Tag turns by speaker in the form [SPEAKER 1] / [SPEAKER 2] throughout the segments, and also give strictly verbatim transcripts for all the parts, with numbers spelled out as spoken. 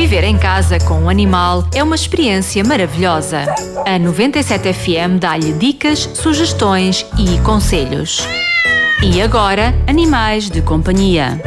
[SPEAKER 1] Viver em casa com um animal é uma experiência maravilhosa. A noventa e sete F M dá-lhe dicas, sugestões e conselhos. E agora, animais de companhia.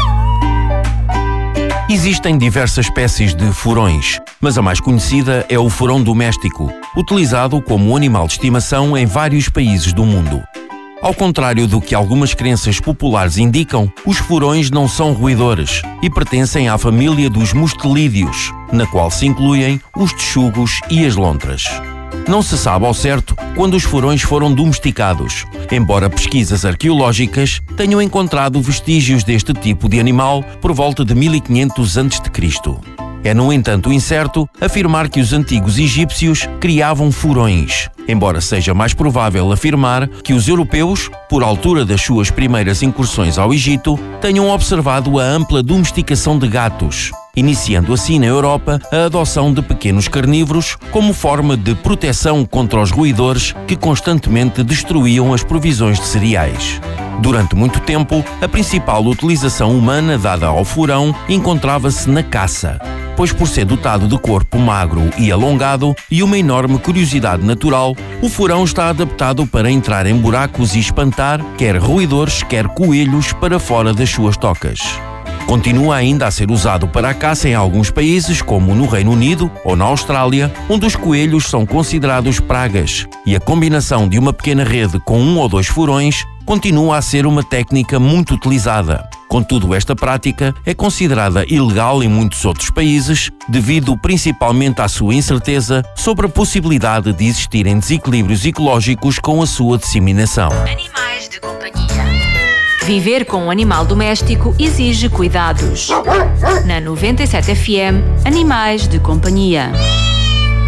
[SPEAKER 2] Existem diversas espécies de furões, mas a mais conhecida é o furão doméstico, utilizado como animal de estimação em vários países do mundo. Ao contrário do que algumas crenças populares indicam, os furões não são roedores e pertencem à família dos mustelídeos, na qual se incluem os texugos e as lontras. Não se sabe ao certo quando os furões foram domesticados, embora pesquisas arqueológicas tenham encontrado vestígios deste tipo de animal por volta de mil e quinhentos antes de Cristo. É, no entanto, incerto afirmar que os antigos egípcios criavam furões, embora seja mais provável afirmar que os europeus, por altura das suas primeiras incursões ao Egito, tenham observado a ampla domesticação de gatos, iniciando assim na Europa a adoção de pequenos carnívoros como forma de proteção contra os roedores que constantemente destruíam as provisões de cereais. Durante muito tempo, a principal utilização humana dada ao furão encontrava-se na caça, pois por ser dotado de corpo magro e alongado e uma enorme curiosidade natural, o furão está adaptado para entrar em buracos e espantar quer roedores, quer coelhos para fora das suas tocas. Continua ainda a ser usado para a caça em alguns países, como no Reino Unido ou na Austrália, onde os coelhos são considerados pragas, e a combinação de uma pequena rede com um ou dois furões continua a ser uma técnica muito utilizada. Contudo, esta prática é considerada ilegal em muitos outros países, devido principalmente à sua incerteza sobre a possibilidade de existirem desequilíbrios ecológicos com a sua disseminação.
[SPEAKER 1] Animais de companhia. Viver com um animal doméstico exige cuidados. Na noventa e sete F M, Animais de companhia.